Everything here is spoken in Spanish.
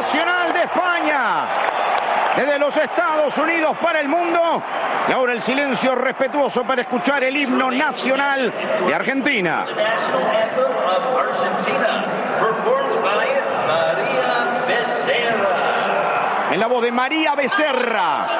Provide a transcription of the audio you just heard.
nacional de España. Desde los Estados Unidos para el mundo. Y ahora el silencio respetuoso para escuchar el himno nacional de Argentina. En la voz de María Becerra.